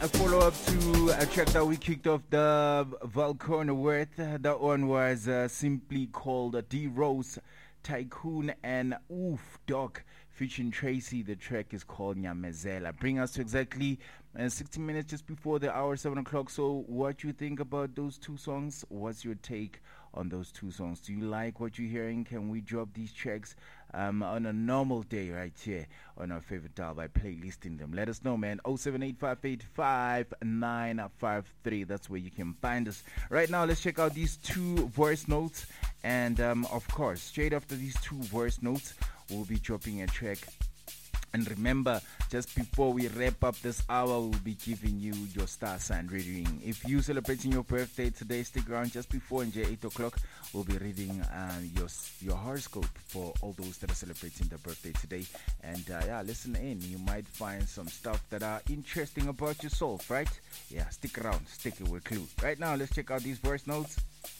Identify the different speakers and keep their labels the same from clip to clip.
Speaker 1: a follow-up to a track that we kicked off the Volcano with. That one was simply called D-Rose, Tycoon, and Oof Dog featuring Tracy. The track is called Nyamezela. Bring us to exactly 60 minutes just before the hour, 7 o'clock. So what you think about those two songs? What's your take on those two songs? Do you like what you're hearing? Can we drop these tracks on a normal day right here on our favorite dial by playlisting them? Let us know, man. 078585953. That's where you can find us. Right now, let's check out these two voice notes. And of course, straight after these two voice notes, we'll be dropping a track. And remember, just before we wrap up this hour, we'll be giving you your star sign reading. If you're celebrating your birthday today, stick around just before and 8 o'clock. We'll be reading your horoscope for all those that are celebrating their birthday today. And yeah, listen in. You might find some stuff that are interesting about yourself, right? Yeah, stick around. Stick it with Clue. Right now, let's check out these voice notes.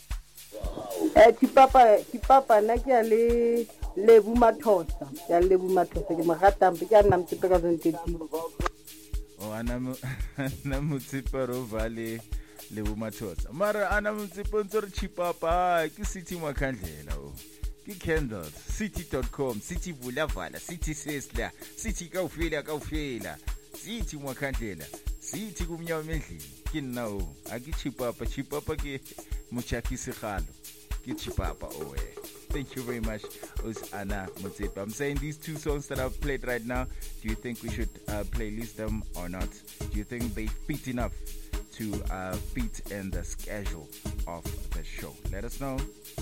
Speaker 2: Kipapa na ke le Lebu Mathosa ya Lebu Mathosa ke magatampe ke nna mtsipe ka 2013
Speaker 1: oh ana mtsipe ro vale Lebu Mathosa mara ana mtsipe ntsori Chipapa ke City Makhandlela o ke candles city.com city vula vala city sesla city ka ufela city Makhandlela city kumnyama endlini ke nna o a ke Chipapa ke Muchakisi Khalo. Papa away. Thank you very much, Anna Mutsepa. I'm saying these two songs that I've played right now, do you think we should playlist them or not? Do you think they fit enough to fit in the schedule of the show? Let us know.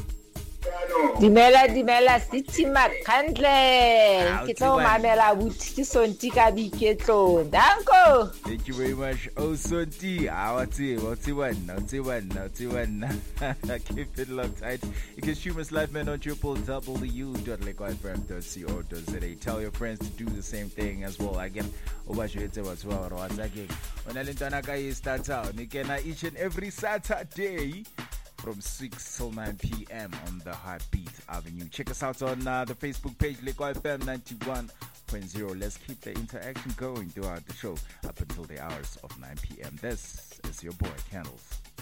Speaker 3: Dimela City Makhandle ke tlo mamela buthi ke sonti ka diketlo danko.
Speaker 1: Thank you very much, Sonti. What's one? Keep it locked tight. You can stream us live, man, on www.lekofm.co.za. Tell your friends to do the same thing as well. Again, starts out each and every Saturday from 6 till 9 p.m. on the Heartbeat Avenue. Check us out on the Facebook page, Leko FM 91.0. Let's keep the interaction going throughout the show up until the hours of 9 p.m. This is your boy, Candles.